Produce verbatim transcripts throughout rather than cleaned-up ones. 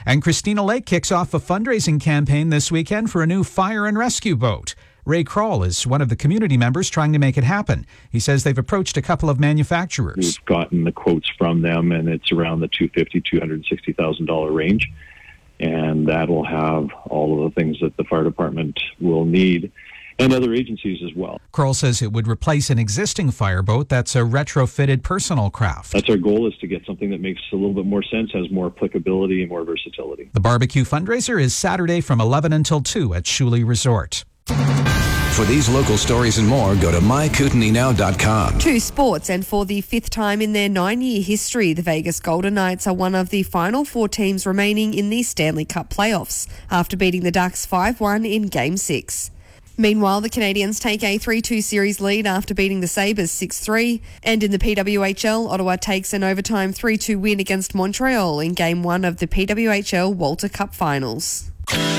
And Christina Lake kicks off a fundraising campaign this weekend for a new fire and rescue boat. Ray Kroll is one of the community members trying to make it happen. He says they've approached a couple of manufacturers. We've gotten the quotes from them, and it's around the two hundred fifty thousand dollars, two hundred sixty thousand dollars range. And that will have all of the things that the fire department will need, and other agencies as well. Kroll says it would replace an existing fireboat that's a retrofitted personal craft. That's our goal, is to get something that makes a little bit more sense, has more applicability and more versatility. The barbecue fundraiser is Saturday from eleven until two at Shuley Resort. For these local stories and more, go to my kootenai now dot com. To sports, and for the fifth time in their nine-year history, the Vegas Golden Knights are one of the final four teams remaining in the Stanley Cup playoffs after beating the Ducks five one in Game six. Meanwhile, the Canadians take a three two series lead after beating the Sabres six three. And in the P W H L, Ottawa takes an overtime three two win against Montreal in Game one of the P W H L Walter Cup Finals.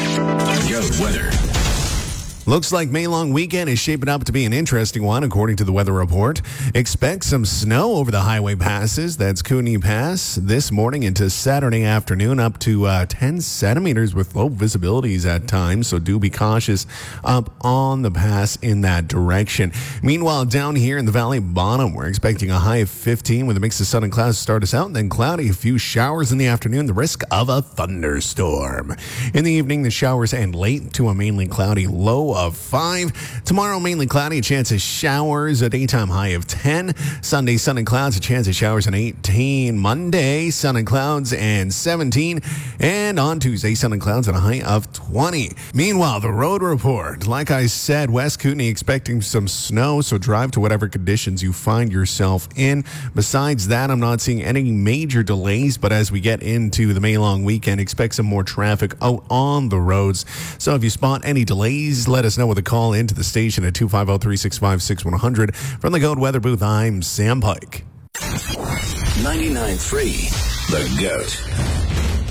Go weather. Looks like May long weekend is shaping up to be an interesting one, according to the weather report. Expect some snow over the highway passes. That's Kootenai Pass this morning into Saturday afternoon, up to uh, ten centimeters with low visibilities at times. So do be cautious up on the pass in that direction. Meanwhile, down here in the Valley Bottom, we're expecting a high of fifteen with a mix of sun and clouds to start us out, and then cloudy, a few showers in the afternoon, the risk of a thunderstorm. In the evening, the showers end late to a mainly cloudy low of five. Tomorrow, mainly cloudy, a chance of showers, a daytime high of ten. Sunday, sun and clouds, a chance of showers and eighteen. Monday, sun and clouds and seventeen. And on Tuesday, sun and clouds and a high of twenty. Meanwhile, the road report. Like I said, West Kootenai expecting some snow, so drive to whatever conditions you find yourself in. Besides that, I'm not seeing any major delays, but as we get into the May long weekend, expect some more traffic out on the roads. So if you spot any delays, let us know with a call into the station at two five zero, three six five, six one zero zero. From the Goat Weather Booth, I'm Sam Pike. ninety-nine point three The Goat.